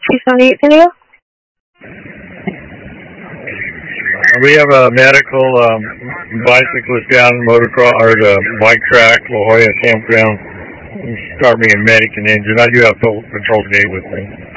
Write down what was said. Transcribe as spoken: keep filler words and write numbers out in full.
two seventy-eight video? We have a medical um, bicyclist down motocross or the bike track, La Jolla campground. Start me a medic and engine. I do have full patrol today with me.